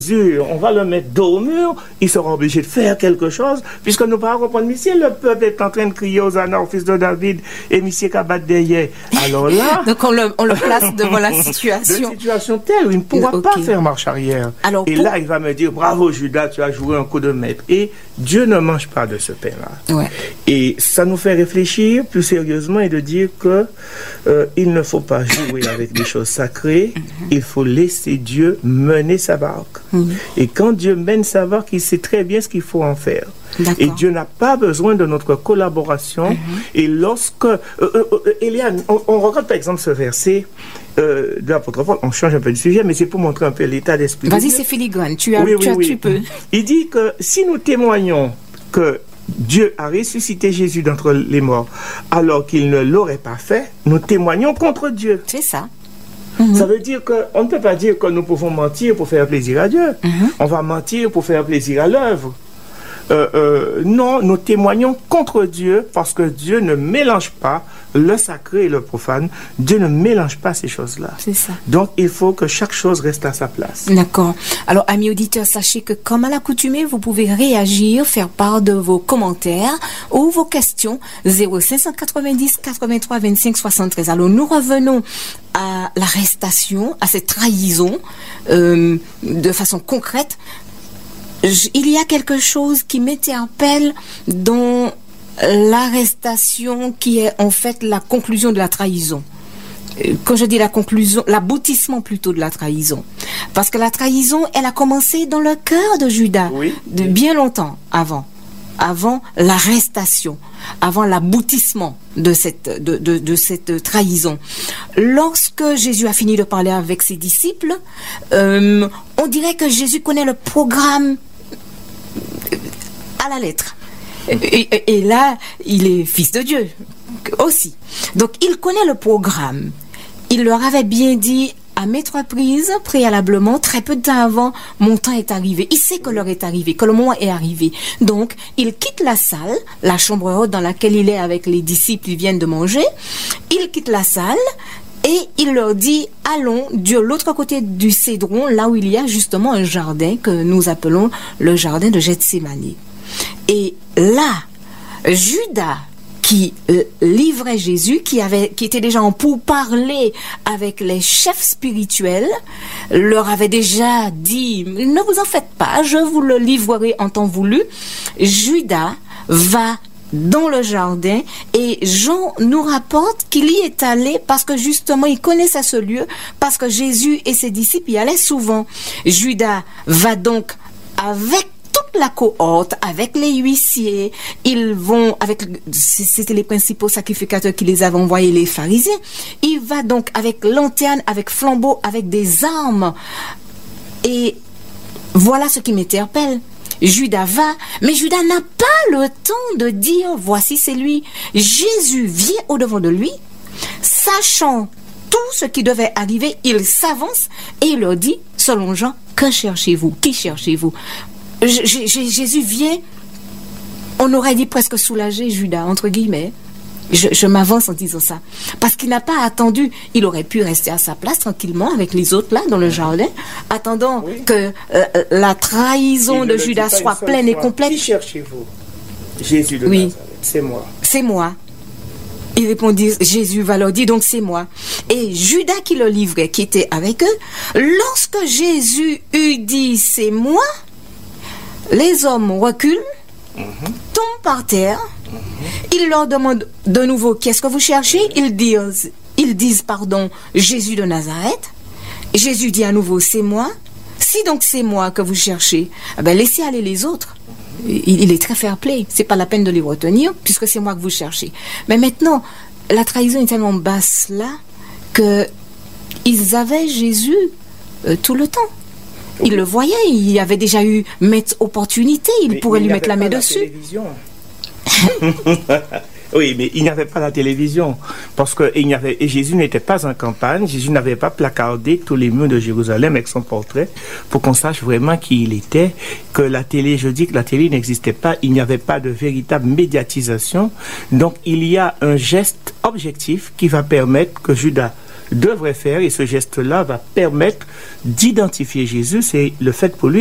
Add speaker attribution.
Speaker 1: on va le mettre dos au mur, il sera obligé de faire quelque chose, puisque nous ne pouvons pas comprendre, mais si le peuple est en train de crier aux Hosanna au fils de David, et monsieur Kabat derrière, alors là...
Speaker 2: Donc on le place devant la situation.
Speaker 1: De situation telle où il ne pourra pas faire marche arrière. Alors, là, il va me dire, bravo Judas, tu as joué un coup de maître. Et Dieu ne mange pas de ce pain-là.
Speaker 2: Ouais.
Speaker 1: Et ça nous fait réfléchir plus sérieusement et de dire que il ne faut pas jouer avec des choses sacrées, il faut laisser Dieu mener sa barque. Et quand Dieu mène sa barque, il sait très bien ce qu'il faut en faire. Et Dieu n'a pas besoin de notre collaboration. Et lorsque... Eliane, on regarde par exemple ce verset de l'apôtre Paul, on change un peu de sujet, mais c'est pour montrer un peu l'état d'esprit.
Speaker 2: Vas-y, c'est filigrane, tu peux.
Speaker 1: Il dit que si nous témoignons que Dieu a ressuscité Jésus d'entre les morts alors qu'il ne l'aurait pas fait, nous témoignons contre Dieu.
Speaker 2: C'est ça.
Speaker 1: Ça veut dire qu'on ne peut pas dire que nous pouvons mentir pour faire plaisir à Dieu. On va mentir pour faire plaisir à l'œuvre. Non, nous témoignons contre Dieu parce que Dieu ne mélange pas le sacré et le profane. Dieu ne mélange pas ces choses-là.
Speaker 2: C'est ça.
Speaker 1: Donc, il faut que chaque chose reste à sa place.
Speaker 2: D'accord. Alors, amis auditeurs, sachez que comme à l'accoutumée, vous pouvez réagir, faire part de vos commentaires ou vos questions. 0590 83 25 73. Alors, nous revenons à l'arrestation, à cette trahison de façon concrète. Il y a quelque chose qui m'interpelle dans l'arrestation qui est en fait la conclusion de la trahison. Quand je dis la conclusion, l'aboutissement plutôt de la trahison. Parce que la trahison, elle a commencé dans le cœur de Judas, de bien longtemps avant l'arrestation, avant l'aboutissement de cette trahison. Lorsque Jésus a fini de parler avec ses disciples, on dirait que Jésus connaît le programme à la lettre. Et là, il est fils de Dieu aussi. Donc, il connaît le programme. Il leur avait bien dit à maintes reprises, préalablement, très peu de temps avant, mon temps est arrivé. Il sait que l'heure est arrivée, que le moment est arrivé. Donc, il quitte la salle, la chambre haute dans laquelle il est avec les disciples, ils viennent de manger. Il quitte la salle et il leur dit, allons de l'autre côté du Cédron, là où il y a justement un jardin que nous appelons le jardin de Gethsémani. Et là, Judas, qui livrait Jésus, qui était déjà en pourparlers avec les chefs spirituels, leur avait déjà dit, ne vous en faites pas, je vous le livrerai en temps voulu. Judas va dans le jardin et Jean nous rapporte qu'il y est allé parce que justement il connaissait ce lieu, parce que Jésus et ses disciples y allaient souvent. Judas va donc avec toute la cohorte, avec les huissiers, ils vont c'était les principaux sacrificateurs qui les avaient envoyés, les pharisiens. Il va donc avec lanterne, avec flambeau, avec des armes. Et voilà ce qui m'interpelle. Judas va, mais Judas n'a pas le temps de dire, voici c'est lui. Jésus vient au-devant de lui, sachant tout ce qui devait arriver, il s'avance et il leur dit, selon Jean, que cherchez-vous? Qui cherchez-vous? Jésus vient, on aurait dit presque soulagé Judas, entre guillemets. Je m'avance en disant ça. Parce qu'il n'a pas attendu, il aurait pu rester à sa place tranquillement avec les autres là dans le jardin, attendant que la trahison de Judas soit pleine et complète.
Speaker 1: Qui cherchez-vous? Jésus de Nazareth, c'est moi.
Speaker 2: C'est moi. Il répondit, Jésus va leur dire, donc c'est moi. Et Judas qui le livrait, qui était avec eux, lorsque Jésus eut dit, c'est moi, les hommes reculent, tombent par terre. Il leur demande de nouveau, qu'est-ce que vous cherchez? Ils disent, Jésus de Nazareth. Jésus dit à nouveau, c'est moi. Si donc c'est moi que vous cherchez, laissez aller les autres. Il est très fair-play. C'est pas la peine de les retenir, puisque c'est moi que vous cherchez. Mais maintenant, la trahison est tellement basse là, que ils avaient Jésus tout le temps. Ils le voyaient, il y avait déjà eu maintes opportunités, il pourrait lui mettre la main dessus.
Speaker 1: Oui, mais il n'y avait pas la télévision, parce que Jésus n'était pas en campagne, Jésus n'avait pas placardé tous les murs de Jérusalem avec son portrait, pour qu'on sache vraiment qui il était, que la télé, je dis que la télé n'existait pas, il n'y avait pas de véritable médiatisation, donc il y a un geste objectif qui va permettre que Judas devrait faire, et ce geste-là va permettre d'identifier Jésus. C'est le fait pour lui